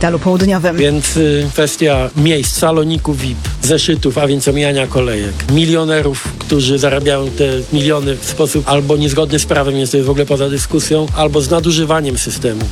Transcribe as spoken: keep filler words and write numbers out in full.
Szpitalu Południowym. Więc y, kwestia miejsc, saloników V I P, zeszytów, a więc omijania kolejek, milionerów, którzy zarabiają te miliony w sposób albo niezgodny z prawem, jest to w ogóle poza dyskusją, albo z nadużywaniem systemu.